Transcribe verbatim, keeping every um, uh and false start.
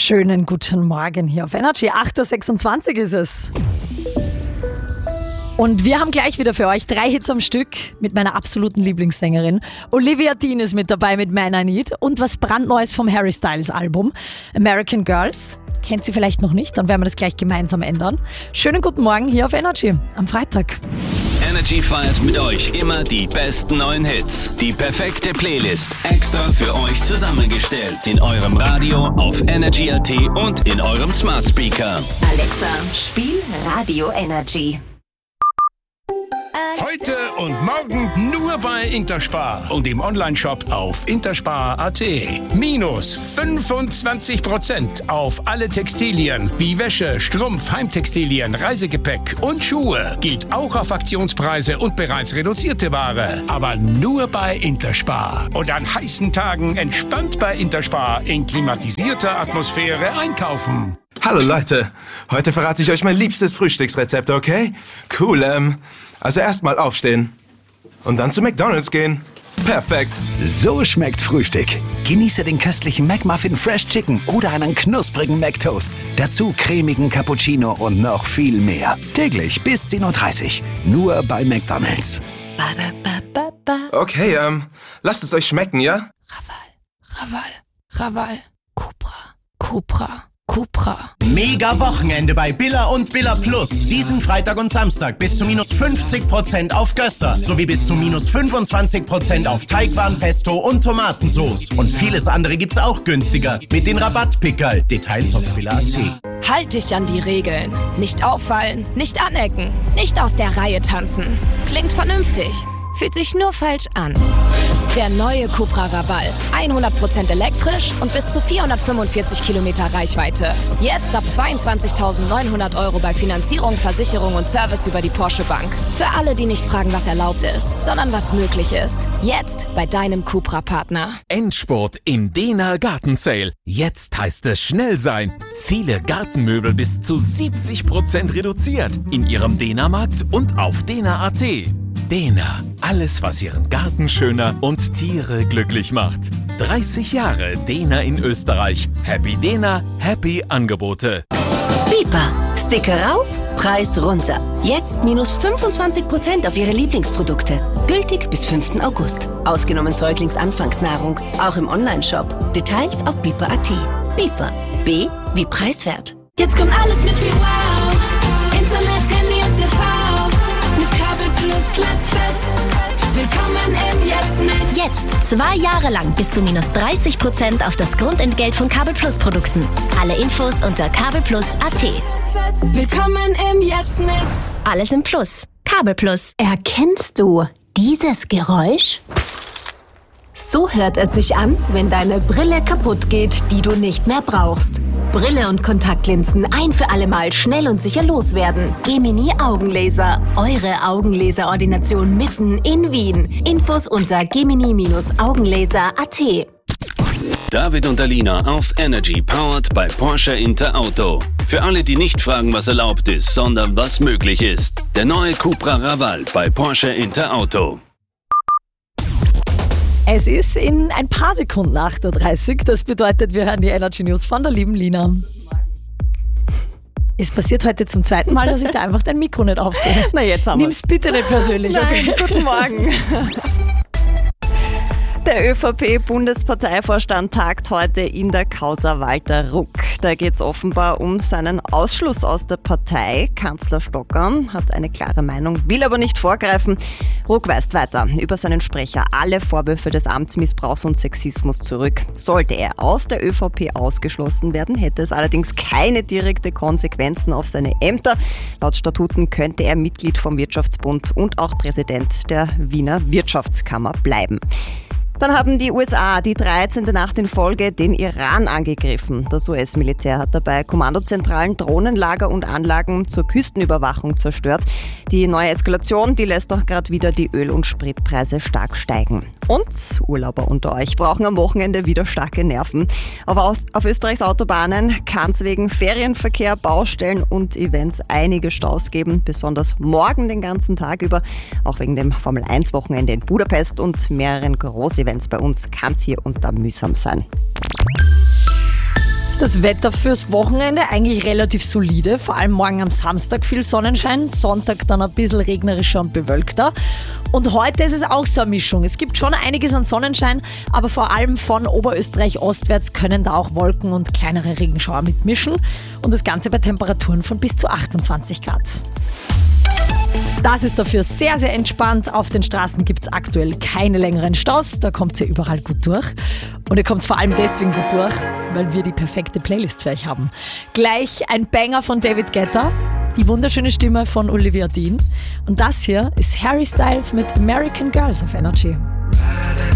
Schönen guten Morgen hier auf Energy. acht Uhr sechsundzwanzig ist es. Und wir haben gleich wieder für euch drei Hits am Stück mit meiner absoluten Lieblingssängerin. Olivia Dean ist mit dabei mit Man I Need und was brandneues vom Harry Styles Album American Girls. Kennt sie vielleicht noch nicht, dann werden wir das gleich gemeinsam ändern. Schönen guten Morgen hier auf Energy am Freitag. Energy feiert mit euch immer die besten neuen Hits. Die perfekte Playlist extra für euch zusammengestellt. In eurem Radio, auf Energy Punkt at und in eurem Smart Speaker. Alexa, spiel Radio Energy. Heute und morgen nur bei Interspar und im Onlineshop auf interspar Punkt at. Minus fünfundzwanzig Prozent auf alle Textilien wie Wäsche, Strumpf, Heimtextilien, Reisegepäck und Schuhe. Gilt auch auf Aktionspreise und bereits reduzierte Ware. Aber nur bei Interspar. Und an heißen Tagen entspannt bei Interspar in klimatisierter Atmosphäre einkaufen. Hallo Leute, heute verrate ich euch mein liebstes Frühstücksrezept, okay? Cool, ähm, also erstmal aufstehen und dann zu McDonald's gehen. Perfekt. So schmeckt Frühstück. Genieße den köstlichen McMuffin Fresh Chicken oder einen knusprigen McToast. Dazu cremigen Cappuccino und noch viel mehr. Täglich bis zehn Uhr dreißig. Nur bei McDonald's. Okay, ähm, lasst es euch schmecken, ja? Raval, Raval, Raval, Cupra, Cupra. Cupra. Mega Wochenende bei Billa und Billa Plus. Diesen Freitag und Samstag bis zu minus fünfzig Prozent auf Gösser sowie bis zu minus fünfundzwanzig Prozent auf Teigwaren, Pesto und Tomatensauce. Und vieles andere gibt's auch günstiger mit den Rabattpickerl. Details auf Billa Punkt at. Halt dich an die Regeln. Nicht auffallen, nicht anecken, nicht aus der Reihe tanzen. Klingt vernünftig. Fühlt sich nur falsch an. Der neue Cupra Raval. hundert Prozent elektrisch und bis zu vierhundertfünfundvierzig Kilometer Reichweite. Jetzt ab zweiundzwanzigtausendneunhundert Euro bei Finanzierung, Versicherung und Service über die Porsche Bank. Für alle, die nicht fragen, was erlaubt ist, sondern was möglich ist. Jetzt bei deinem Cupra-Partner. Endspurt im Dena Garten Sale. Jetzt heißt es schnell sein. Viele Gartenmöbel bis zu siebzig Prozent reduziert. In ihrem Dena-Markt und auf dena Punkt at. Dena, alles was Ihren Garten schöner und Tiere glücklich macht. dreißig Jahre Dena in Österreich. Happy Dena, happy Angebote. Bipa, Sticker rauf, Preis runter. Jetzt minus fünfundzwanzig Prozent auf Ihre Lieblingsprodukte. Gültig bis fünften August. Ausgenommen Säuglingsanfangsnahrung. Auch im Onlineshop. Details auf bipa Punkt at. Bipa, B wie preiswert. Jetzt kommt alles mit wie wow. Internet, Handy und T V. Let's fetz. Willkommen im Jetzt-Netz. Jetzt zwei Jahre lang bis zu minus dreißig Prozent auf das Grundentgelt von Kabel Plus Produkten. Alle Infos unter kabelplus Punkt at. Willkommen im Jetzt-Netz. Alles im Plus. Kabel Plus. Erkennst du dieses Geräusch? So hört es sich an, wenn deine Brille kaputt geht, die du nicht mehr brauchst. Brille und Kontaktlinsen ein für alle Mal schnell und sicher loswerden. Gemini Augenlaser. Eure Augenlaserordination mitten in Wien. Infos unter gemini Augenlaser Punkt at. David und Alina auf Energy, powered by Porsche Interauto. Für alle, die nicht fragen, was erlaubt ist, sondern was möglich ist. Der neue Cupra Raval bei Porsche Interauto. Es ist in ein paar Sekunden acht Uhr dreißig. Das bedeutet, wir hören die Energy News von der lieben Lina. Es passiert heute zum zweiten Mal, dass ich da einfach dein Mikro nicht aufdrehe. Na, jetzt haben wir. Nimm's bitte nicht persönlich, Nein, okay? Guten Morgen. Der ÖVP-Bundesparteivorstand tagt heute in der Causa Walter Ruck. Da geht es offenbar um seinen Ausschluss aus der Partei. Kanzler Stockern hat eine klare Meinung, will aber nicht vorgreifen. Ruck weist weiter über seinen Sprecher alle Vorwürfe des Amtsmissbrauchs und Sexismus zurück. Sollte er aus der ÖVP ausgeschlossen werden, hätte es allerdings keine direkte Konsequenzen auf seine Ämter. Laut Statuten könnte er Mitglied vom Wirtschaftsbund und auch Präsident der Wiener Wirtschaftskammer bleiben. Dann haben die U S A die dreizehnte Nacht in Folge den Iran angegriffen. Das U S-Militär hat dabei Kommandozentralen, Drohnenlager und Anlagen zur Küstenüberwachung zerstört. Die neue Eskalation, die lässt doch gerade wieder die Öl- und Spritpreise stark steigen. Und Urlauber unter euch brauchen am Wochenende wieder starke Nerven. Auf, Aus- auf Österreichs Autobahnen kann es wegen Ferienverkehr, Baustellen und Events einige Staus geben, besonders morgen den ganzen Tag über. Auch wegen dem Formel eins Wochenende in Budapest und mehreren Großevents bei uns kann es hier und da mühsam sein. Das das Wetter fürs Wochenende eigentlich relativ solide. Vor allem morgen am Samstag viel Sonnenschein, Sonntag dann ein bisschen regnerischer und bewölkter. Und heute ist es auch so eine Mischung. Es gibt schon einiges an Sonnenschein, aber vor allem von Oberösterreich ostwärts können da auch Wolken und kleinere Regenschauer mitmischen. Und das Ganze bei Temperaturen von bis zu achtundzwanzig Grad. Das ist dafür sehr, sehr entspannt. Auf den Straßen gibt es aktuell keine längeren Staus. Da kommt ihr überall gut durch. Und ihr kommt vor allem deswegen gut durch, weil wir die perfekte Playlist für euch haben. Gleich ein Banger von David Guetta, die wunderschöne Stimme von Olivia Dean. Und das hier ist Harry Styles mit American Girls auf Energy.